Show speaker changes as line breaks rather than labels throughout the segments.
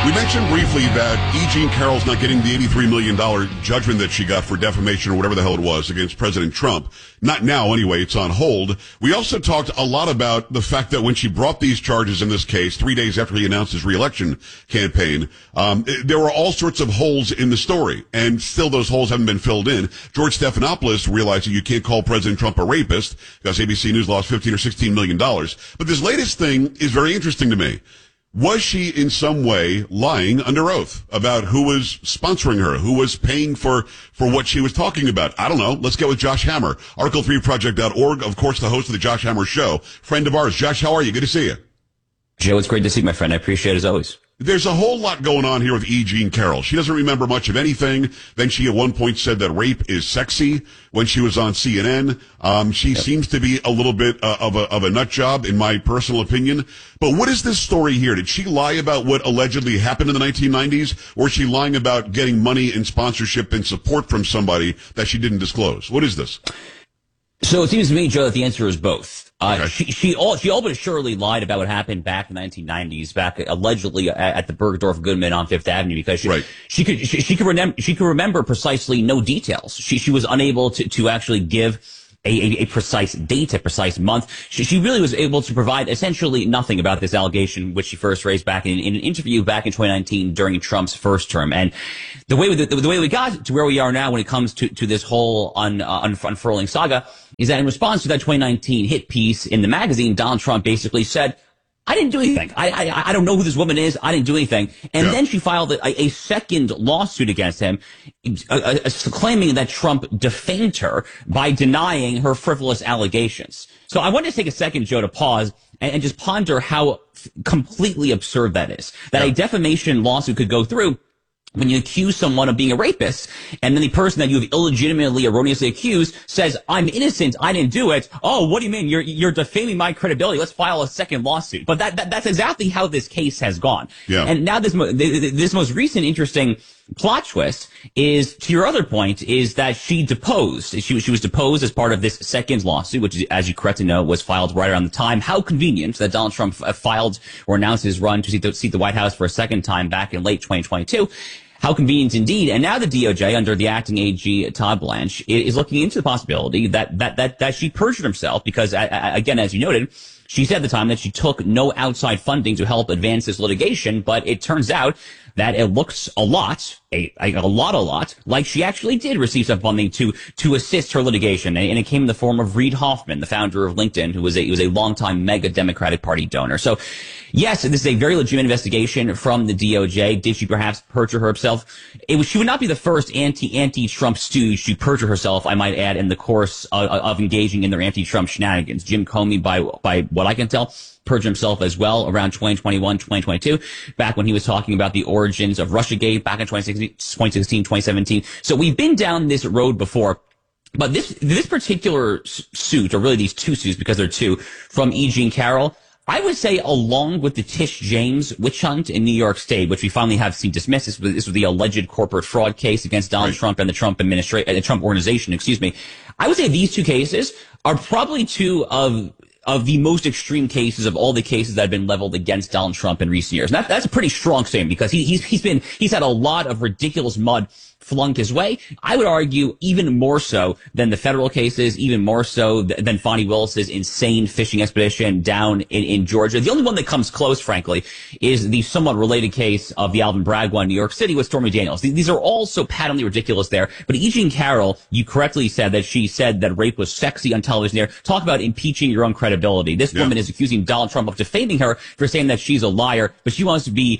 We mentioned briefly that E. Jean Carroll's not getting the $83 million judgment that she got for defamation or whatever the hell it was against President Trump. Not now, anyway. It's on hold. We also talked a lot about the fact that when she brought these charges in this case, 3 days after he announced his reelection campaign, there were all sorts of holes in the story, and still those holes haven't been filled in. George Stephanopoulos realized that you can't call President Trump a rapist because ABC News lost $15 or $16 million. But this latest thing is very interesting to me. Was she in some way lying under oath about who was sponsoring her, who was paying for what she was talking about? I don't know. Let's get with Josh Hammer, Article3Project.org, of course, the host of the Josh Hammer Show, friend of ours. Josh, how are you? Good to see you.
Joe, it's great to see you, my friend. I appreciate it as always.
There's a whole lot going on here with E. Jean Carroll. She doesn't remember much of anything. Then she at one point said that rape is sexy when she was on CNN. She seems to be a little bit of a nut job, in my personal opinion. But what is this story here? Did she lie about what allegedly happened in the 1990s? Or is she lying about getting money and sponsorship and support from somebody that she didn't disclose? What is this?
So it seems to me, Joe, that the answer is both.
Okay.
She all but surely lied about what happened back in the 1990s, back allegedly at the Bergdorf Goodman on Fifth Avenue, because she could remember precisely no details. She was unable to actually give a precise date, a precise month. She really was able to provide essentially nothing about this allegation, which she first raised back in an interview back in 2019 during Trump's first term. And the way we got to where we are now when it comes to this whole unfurling saga is that in response to that 2019 hit piece in the magazine, Donald Trump basically said, I didn't do anything. I don't know who this woman is. I didn't do anything. And then she filed a second lawsuit against him, claiming that Trump defamed her by denying her frivolous allegations. So I wanted to take a second, Joe, to pause and just ponder how completely absurd that is. That a defamation lawsuit could go through when you accuse someone of being a rapist, and then the person that you have illegitimately, erroneously accused says, I'm innocent, I didn't do it. Oh, what do you mean? You're defaming my credibility. Let's file a second lawsuit. But that's exactly how this case has gone. Yeah. And now this most recent interesting plot twist is, to your other point, is that she deposed. She was deposed as part of this second lawsuit, which, as you correctly know, was filed right around the time. How convenient that Donald Trump filed or announced his run to seat the White House for a second time back in late 2022. How convenient indeed. And now the DOJ, under the acting AG, Todd Blanche, is looking into the possibility that she perjured herself because, again, as you noted, she said at the time that she took no outside funding to help advance this litigation, but it turns out that it looks a lot like she actually did receive some funding to assist her litigation, and it came in the form of Reid Hoffman, the founder of LinkedIn, who was a longtime mega Democratic Party donor. So, yes, this is a very legitimate investigation from the DOJ. Did she perhaps perjure herself? She would not be the first anti-Trump stooge to perjure herself, I might add, in the course of engaging in their anti-Trump shenanigans. Jim Comey, by what I can tell, perjured himself as well around 2021, 2022, back when he was talking about the origins of Russiagate back in 2016, 2017. So we've been down this road before. But this particular suit, or really these two suits, because they're two, from E. Jean Carroll, I would say, along with the Tish James witch hunt in New York State, which we finally have seen dismissed. This was the alleged corporate fraud case against Donald Trump and the Trump administration, the Trump organization, I would say these two cases are probably two of the most extreme cases of all the cases that have been leveled against Donald Trump in recent years. And that's a pretty strong statement, because he's had a lot of ridiculous mud flunked his way. I would argue even more so than the federal cases, even more so than Fonnie Willis's insane fishing expedition down in Georgia. The only one that comes close, frankly, is the somewhat related case of the Alvin Bragg one in New York City with Stormy Daniels. These are all so patently ridiculous there. But E. Jean Carroll, you correctly said that she said that rape was sexy on television there. Talk about impeaching your own credibility. This woman is accusing Donald Trump of defaming her for saying that she's a liar, but she must be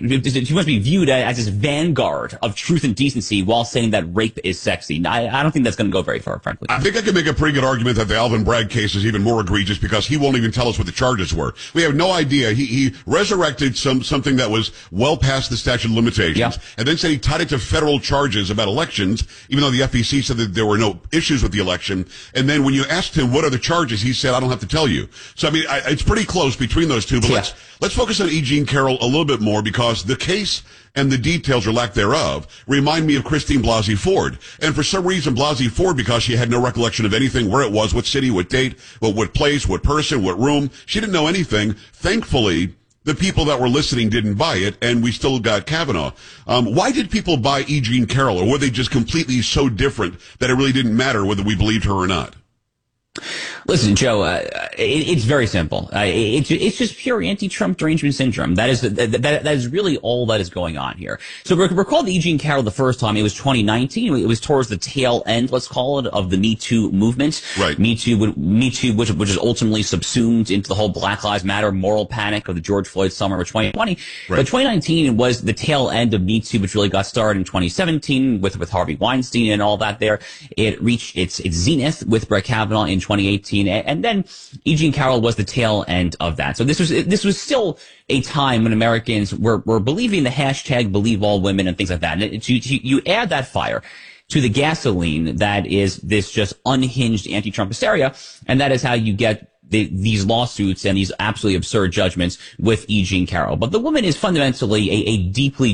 viewed as this vanguard of truth and decency while saying that rape is sexy. I don't think that's going to go very far, frankly.
I think I can make a pretty good argument that the Alvin Bragg case is even more egregious, because he won't even tell us what the charges were. We have no idea. He resurrected something that was well past the statute of limitations, and then said he tied it to federal charges about elections, even though the FEC said that there were no issues with the election. And then when you asked him what are the charges, he said, I don't have to tell you. So I mean, it's pretty close between those two. But let's focus on E. Jean Carroll a little bit more, because the case and the details, or lack thereof, remind me of Christine Blasey Ford. And for some reason, Blasey Ford, because she had no recollection of anything, where it was, what city, what date, what place, what person, what room, she didn't know anything. Thankfully, the people that were listening didn't buy it, and we still got Kavanaugh. Why did people buy E. Jean Carroll, or were they just completely so different that it really didn't matter whether we believed her or not?
Listen, Joe, it's very simple. It's just pure anti-Trump derangement syndrome. That is really all that is going on here. So recall the E. Jean Carroll the first time. It was 2019. It was towards the tail end, let's call it, of the Me Too movement.
Right.
Me Too, which is ultimately subsumed into the whole Black Lives Matter moral panic of the George Floyd summer of 2020. Right. But 2019 was the tail end of Me Too, which really got started in 2017 with Harvey Weinstein and all that there. It reached its zenith with Brett Kavanaugh in 2018. And then E. Jean Carroll was the tail end of that. So this was still a time when Americans were believing the hashtag believe all women and things like that. And you add that fire to the gasoline that is this just unhinged anti-Trump hysteria, and that is how you get these lawsuits and these absolutely absurd judgments with E. Jean Carroll. But the woman is fundamentally a deeply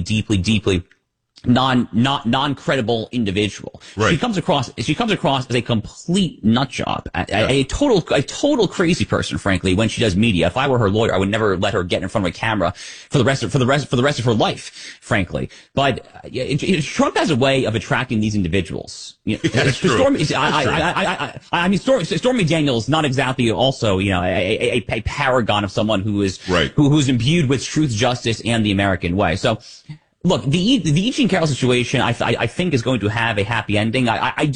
non-credible individual.
Right.
She comes across as a complete nut job, a total crazy person, frankly, when she does media. If I were her lawyer, I would never let her get in front of a camera for the rest of her life, frankly. But Trump has a way of attracting these individuals.
That's true.
Stormy Daniels, not exactly also, a paragon of someone who is, right, who's imbued with truth, justice, and the American way. So, look, the E. Jean Carroll situation, I think, is going to have a happy ending.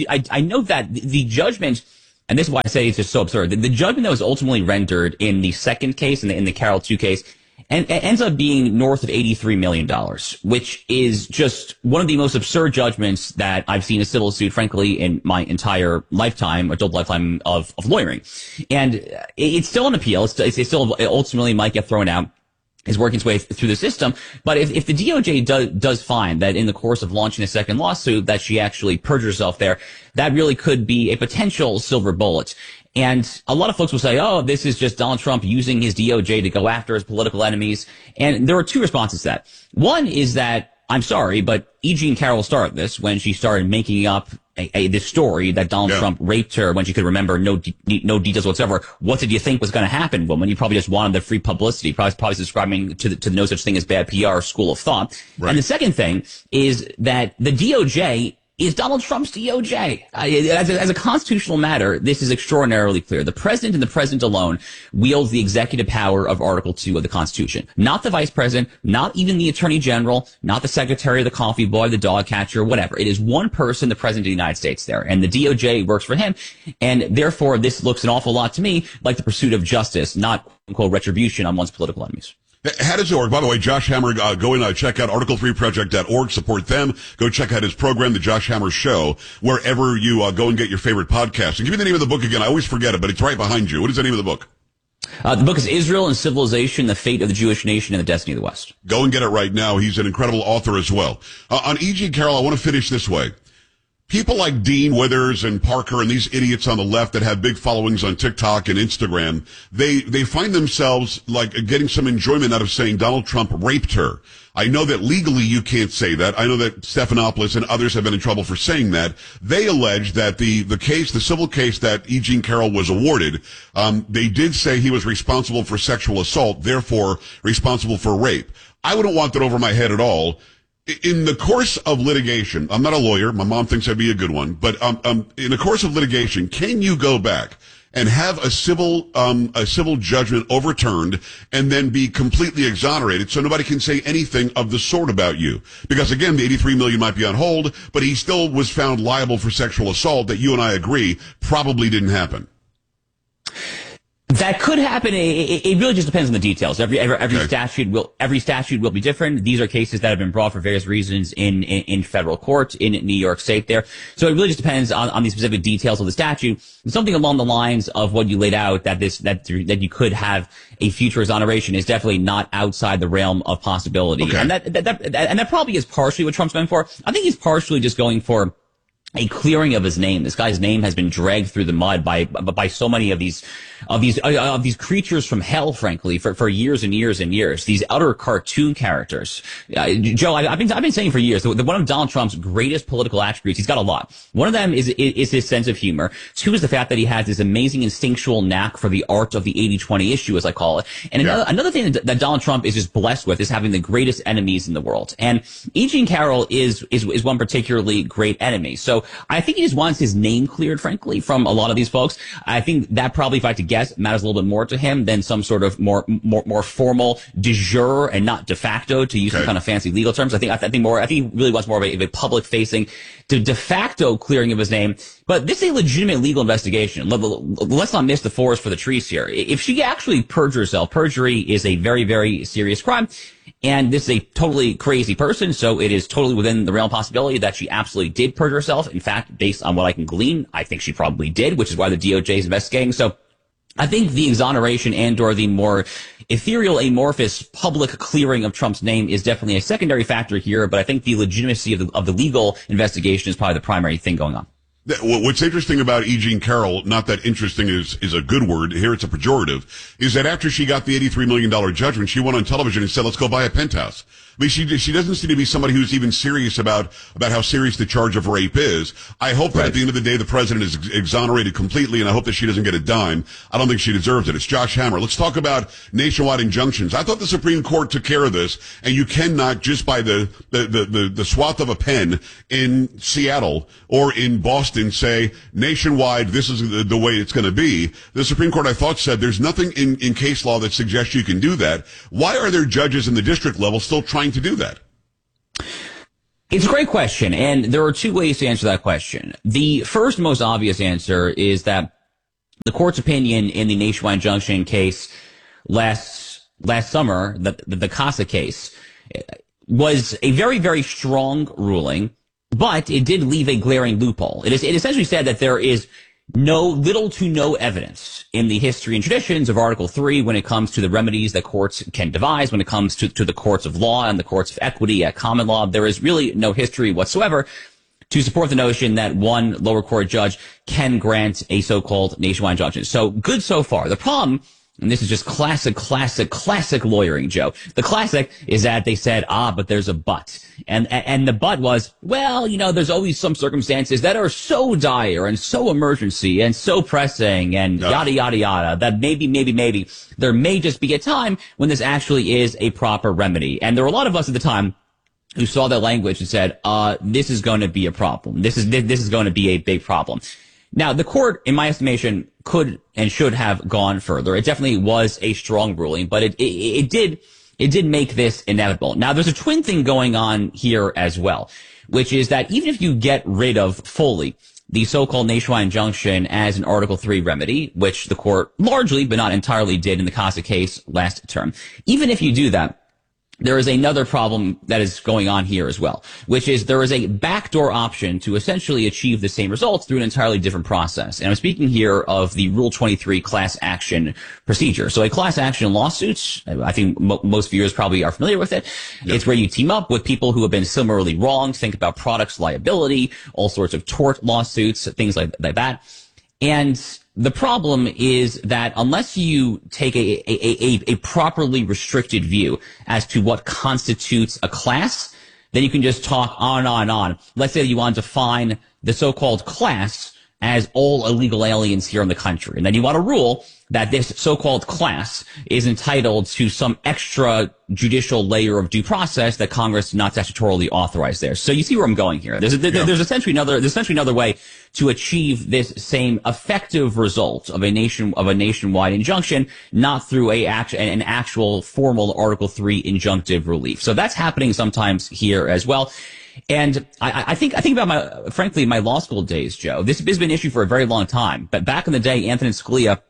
I know that the judgment, and this is why I say it's just so absurd, the judgment that was ultimately rendered in the second case, in the Carroll 2 case, and it ends up being north of $83 million, which is just one of the most absurd judgments that I've seen a civil suit, frankly, in my entire lifetime, adult lifetime of lawyering. And it's still an appeal. It still ultimately might get thrown out. Is working its way through the system. But if the DOJ does find that in the course of launching a second lawsuit that she actually perjured herself there, that really could be a potential silver bullet. And a lot of folks will say, oh, this is just Donald Trump using his DOJ to go after his political enemies. And there are two responses to that. One is that, I'm sorry, but E. Jean Carroll started this when she started making up this story that Donald Trump raped her when she could remember no details whatsoever. What did you think was going to happen, woman? You probably just wanted the free publicity. Probably subscribing to the no such thing as bad PR school of thought. Right. And the second thing is that the DOJ is Donald Trump's DOJ. As a constitutional matter, this is extraordinarily clear. The president and the president alone wields the executive power of Article 2 of the Constitution. Not the vice president, not even the attorney general, not the secretary, the coffee boy, the dog catcher, whatever. It is one person, the president of the United States there. And the DOJ works for him. And therefore, this looks an awful lot to me like the pursuit of justice, not, quote, retribution on one's political enemies.
How does it work? By the way, Josh Hammer, go and check out article3project.org. Support them. Go check out his program, The Josh Hammer Show, wherever you go and get your favorite podcast. And give me the name of the book again. I always forget it, but it's right behind you. What is the name of the book?
The book is Israel and Civilization, The Fate of the Jewish Nation and the Destiny of the West.
Go and get it right now. He's an incredible author as well. On E. Jean Carroll, I want to finish this way. People like Dean Withers and Parker and these idiots on the left that have big followings on TikTok and Instagram, they find themselves like getting some enjoyment out of saying Donald Trump raped her. I know that legally you can't say that. I know that Stephanopoulos and others have been in trouble for saying that. They allege that the civil case that E. Jean Carroll was awarded, they did say he was responsible for sexual assault, therefore responsible for rape. I wouldn't want that over my head at all. In the course of litigation, I'm not a lawyer. My mom thinks I'd be a good one. But in the course of litigation, can you go back and have a civil judgment overturned and then be completely exonerated so nobody can say anything of the sort about you? Because again, the $83 million might be on hold, but he still was found liable for sexual assault that you and I agree probably didn't happen.
That could happen. It really just depends on the details. Every statute will be different. These are cases that have been brought for various reasons in federal court in New York State there. So it really just depends on the specific details of the statute. Something along the lines of what you laid out that you could have a future exoneration is definitely not outside the realm of possibility. Okay. And that probably is partially what Trump's going for. I think he's partially just going for a clearing of his name. This guy's name has been dragged through the mud by so many of these creatures from hell, frankly, for years and years and years. These utter cartoon characters. Joe, I've been saying for years that one of Donald Trump's greatest political attributes, he's got a lot. One of them is his sense of humor. Two is the fact that he has this amazing instinctual knack for the art of the 80-20 issue, as I call it. And another thing that Donald Trump is just blessed with is having the greatest enemies in the world. And E. Jean Carroll is one particularly great enemy. So I think he just wants his name cleared, frankly, from a lot of these folks. I think that probably, if I had to guess, matters a little bit more to him than some sort of more formal de jure and not de facto, to use some kind of fancy legal terms. I think he really wants more of a public facing de facto clearing of his name. But this is a legitimate legal investigation. Let's not miss the forest for the trees here. If she actually perjured herself, perjury is a very, very serious crime. And this is a totally crazy person, so it is totally within the realm of possibility that she absolutely did perjure herself. In fact, based on what I can glean, I think she probably did, which is why the DOJ is investigating. So I think the exoneration and/or the more ethereal, amorphous public clearing of Trump's name is definitely a secondary factor here, but I think the legitimacy of the legal investigation is probably the primary thing going on.
What's interesting about E. Jean Carroll, not that interesting is a good word, here it's a pejorative, is that after she got the $83 million judgment, she went on television and said, let's go buy a penthouse. I mean, she doesn't seem to be somebody who's even serious about how serious the charge of rape is. I hope that at the end of the day, the president is exonerated completely, and I hope that she doesn't get a dime. I don't think she deserves it. It's Josh Hammer. Let's talk about nationwide injunctions. I thought the Supreme Court took care of this, and you cannot just by the swath of a pen in Seattle or in Boston say nationwide, this is the way it's going to be. The Supreme Court, I thought, said there's nothing in case law that suggests you can do that. Why are there judges in the district level still trying to do that?
It's a great question, and there are two ways to answer that question. The first, most obvious answer is that the court's opinion in the nationwide injunction case last summer, the CASA case, was a very, very strong ruling, but it did leave a glaring loophole. It essentially said that there is little to no evidence in the history and traditions of Article 3 when it comes to the remedies that courts can devise, when it comes to the courts of law and the courts of equity at common law. There is really no history whatsoever to support the notion that one lower court judge can grant a so-called nationwide injunction. So good so far. The problem, and this is just classic lawyering, Joe. The classic is that they said, but there's a but. And the but was, well, there's always some circumstances that are so dire and so emergency and so pressing and yada, yada, yada, that maybe there may just be a time when this actually is a proper remedy. And there were a lot of us at the time who saw that language and said, this is going to be a problem. This is going to be a big problem. Now, the court, in my estimation, could and should have gone further. It definitely was a strong ruling, but it did make this inevitable. Now, there's a twin thing going on here as well, which is that even if you get rid of fully the so-called nationwide injunction as an Article 3 remedy, which the court largely but not entirely did in the CASA case last term, even if you do that, there is another problem that is going on here as well, which is there is a backdoor option to essentially achieve the same results through an entirely different process. And I'm speaking here of the Rule 23 class action procedure. So a class action lawsuit, I think most viewers probably are familiar with it. Yep. It's where you team up with people who have been similarly wronged. Think about products liability, all sorts of tort lawsuits, things like that. And the problem is that unless you take a properly restricted view as to what constitutes a class, then you can just talk on and on and on. Let's say you want to define the so-called class as all illegal aliens here in the country. And then you want to rule that this so-called class is entitled to some extra judicial layer of due process that Congress did not statutorily authorize there. So you see where I'm going here. There's essentially another way to achieve this same effective result of a nationwide injunction, not through an actual formal Article 3 injunctive relief. So that's happening sometimes here as well. And I think about my law school days, Joe. This has been an issue for a very long time. But back in the day, Antonin Scalia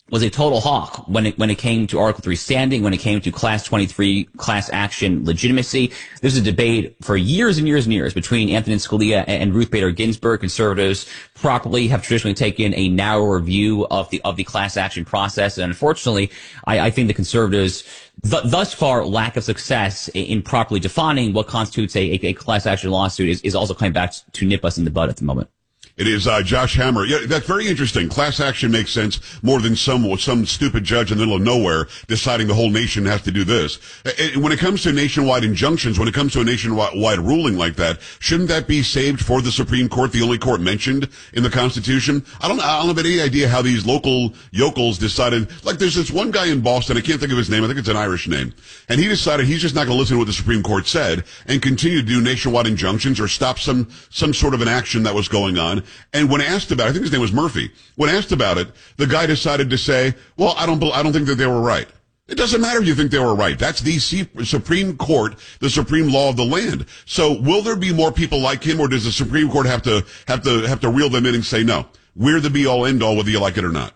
was a total hawk when it came to Article 3 standing, when it came to Class 23 class action legitimacy. There's a debate for years and years and years between Antonin Scalia and Ruth Bader Ginsburg. Conservatives properly have traditionally taken a narrower view of the class action process. And unfortunately, I think the conservatives thus far lack of success in properly defining what constitutes a class action lawsuit is also coming back to nip us in the bud at the moment.
It is Josh Hammer. Yeah, that's very interesting. Class action makes sense more than some stupid judge in the middle of nowhere deciding the whole nation has to do this. When it comes to nationwide injunctions, when it comes to a nationwide ruling like that, shouldn't that be saved for the Supreme Court, the only court mentioned in the Constitution? I don't have any idea how these local yokels decided. Like, there's this one guy in Boston, I can't think of his name, I think it's an Irish name, and he decided he's just not going to listen to what the Supreme Court said and continue to do nationwide injunctions or stop some sort of an action that was going on. And when asked about it, I think his name was Murphy. When asked about it, the guy decided to say, well, I don't think that they were right. It doesn't matter if you think they were right. That's the Supreme Court, the supreme law of the land. So will there be more people like him, or does the Supreme Court have to reel them in and say, no, we're the be all end all whether you like it or not?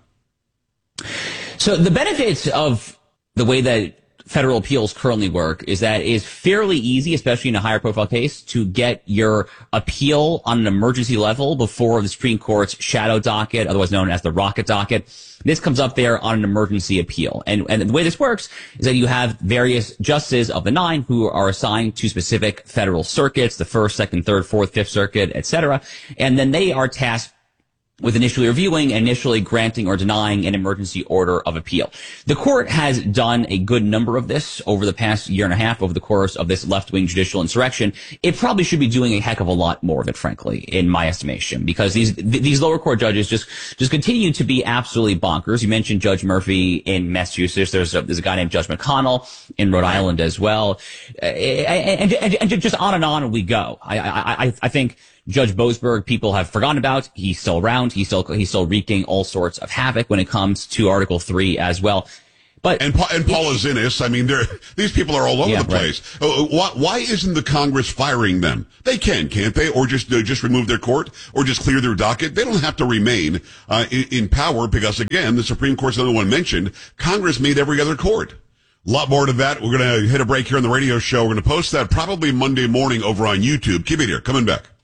So the benefits of the way that federal appeals currently work is that it is fairly easy, especially in a higher profile case, to get your appeal on an emergency level before the Supreme Court's shadow docket, otherwise known as the rocket docket. This comes up there on an emergency appeal. And the way this works is that you have various justices of the 9 who are assigned to specific federal circuits, the 1st, 2nd, 3rd, 4th, 5th Circuit, etc. And then they are tasked with initially reviewing, initially granting or denying an emergency order of appeal. The court has done a good number of this over the past year and a half, over the course of this left-wing judicial insurrection. It probably should be doing a heck of a lot more of it, frankly, in my estimation, because these lower court judges just continue to be absolutely bonkers. You mentioned Judge Murphy in Massachusetts. There's a guy named Judge McConnell in Rhode Island as well. And just on and on we go. I think Judge Boasberg, people have forgotten about. He's still around. He's still wreaking all sorts of havoc when it comes to Article 3 as well. But
Paula Zinnis, I mean, these people are all over the place. Right. Why isn't the Congress firing them? They can't they? Or just remove their court, or just clear their docket. They don't have to remain in power because, again, the Supreme Court's the only one mentioned. Congress made every other court. A lot more to that. We're going to hit a break here on the radio show. We're going to post that probably Monday morning over on YouTube. Keep it here. Coming back.